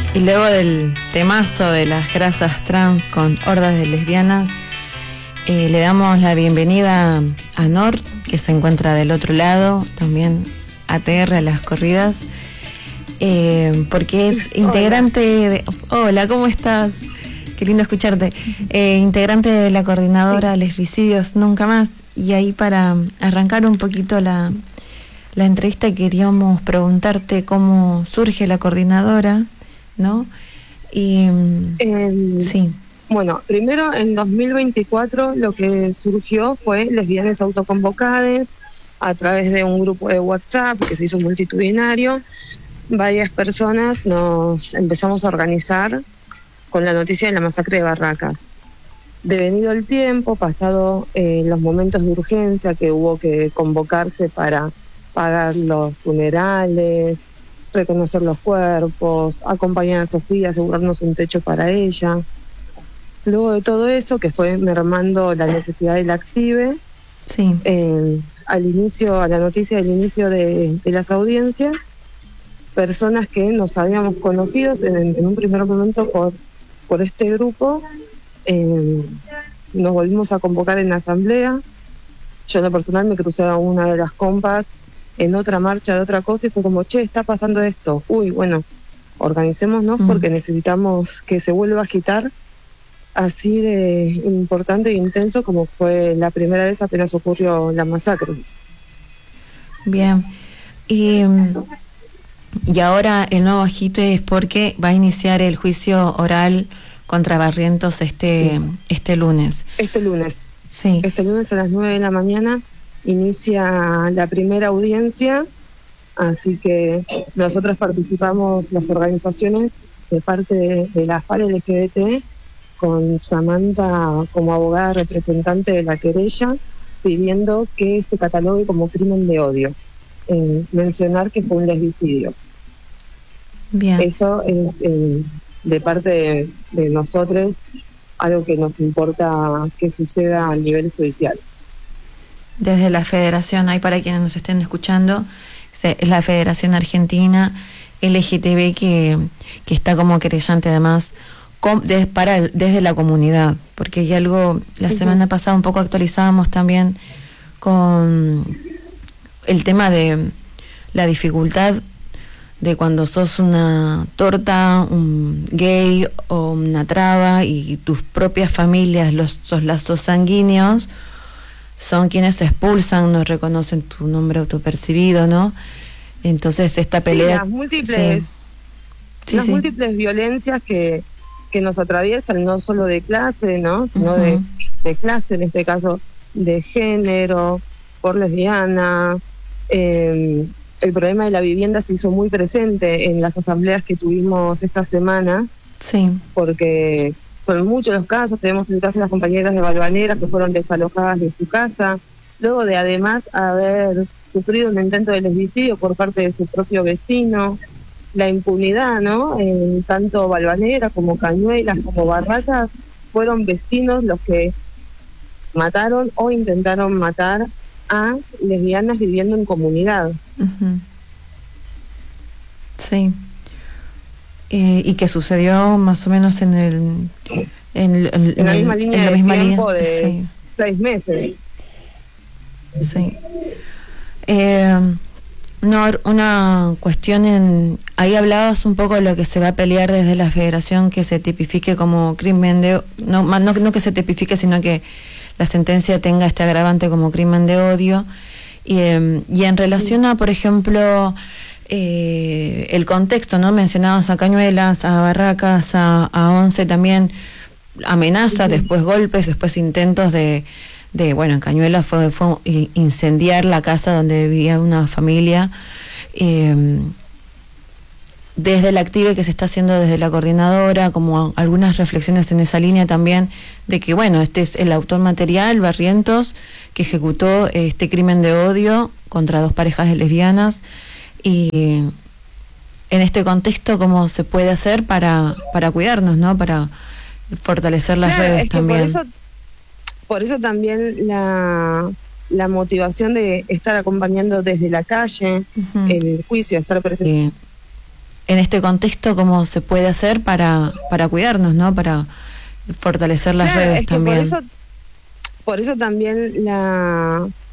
Y luego del temazo de las grasas trans con hordas de lesbianas, le damos la bienvenida a Nor, que se encuentra del otro lado, también ATR a las corridas, porque es integrante de... Hola, ¿cómo estás? Qué lindo escucharte. Integrante de la coordinadora Lesbicidios Nunca Más. Y ahí, para arrancar un poquito la entrevista, queríamos preguntarte cómo surge la coordinadora, ¿no? Y sí. Bueno, primero en 2024 lo que surgió fue Lesbianas Autoconvocadas a través de un grupo de WhatsApp que se hizo multitudinario. Varias personas nos empezamos a organizar con la noticia de la masacre de Barracas. Devenido el tiempo, pasado los momentos de urgencia que hubo que convocarse para pagar los funerales, reconocer los cuerpos, acompañar a Sofía, asegurarnos un techo para ella. Luego de todo eso, que fue mermando la necesidad del active, sí. Al inicio, a la noticia del inicio de las audiencias, personas que nos habíamos conocido en un primer momento por este grupo, nos volvimos a convocar en la asamblea. Yo en lo personal me crucé a una de las compas en otra marcha de otra cosa y fue como, che, está pasando esto. Uy, bueno, organicémonos porque necesitamos que se vuelva a agitar así de importante e intenso como fue la primera vez apenas ocurrió la masacre. Bien. Y ahora el nuevo agite es porque va a iniciar el juicio oral contra Barrientos este lunes. Este lunes. Sí. Este lunes a las 9 de la mañana inicia la primera audiencia, así que nosotros participamos, las organizaciones, de parte de la FARE LGBT, con Samantha como abogada representante de la querella, pidiendo que se catalogue como crimen de odio. Mencionar que fue un lesbicidio. Bien. Eso es de parte de nosotros algo que nos importa que suceda a nivel judicial. Desde la Federación, hay para quienes nos estén escuchando, es la Federación Argentina LGTB que está como querellante además desde la comunidad, porque hay algo, la semana pasada un poco actualizábamos también con el tema de la dificultad de cuando sos una torta, un gay o una traba y tus propias familias, sos lazos sanguíneos, son quienes se expulsan, no reconocen tu nombre autopercibido, ¿no? Entonces esta pelea... las múltiples violencias que nos atraviesan, no solo de clase, ¿no? Sino de clase, en este caso de género, por lesbiana. El problema de la vivienda se hizo muy presente en las asambleas que tuvimos estas semanas, porque son muchos los casos. Tenemos el caso de las compañeras de Balvanera que fueron desalojadas de su casa, luego de además haber sufrido un intento de lesbicidio por parte de su propio vecino. La impunidad, ¿no? Tanto Balvanera como Cañuelas como Barracas fueron vecinos los que mataron o intentaron matar a lesbianas viviendo en comunidad. Sí. Y que sucedió más o menos en la misma línea de tiempo de 6 meses. Sí. No, una cuestión ahí hablabas un poco de lo que se va a pelear desde la Federación, que se tipifique como crimen de... No que se tipifique, sino que la sentencia tenga este agravante como crimen de odio. Y en relación a, por ejemplo, el contexto, ¿no? Mencionabas a Cañuelas, a Barracas, a Once también, amenazas, después golpes, después intentos de en Cañuelas fue incendiar la casa donde vivía una familia. Desde el active que se está haciendo desde la coordinadora, como algunas reflexiones en esa línea también, de que este es el autor material, Barrientos, que ejecutó este crimen de odio contra 2 parejas de lesbianas, y en este contexto, ¿cómo se puede hacer para cuidarnos, ¿no? Para fortalecer las redes también. Por eso también la motivación de estar acompañando desde la calle el juicio, estar presente. en este contexto cómo se puede hacer para cuidarnos, ¿no? Para fortalecer las redes es que también. Por eso también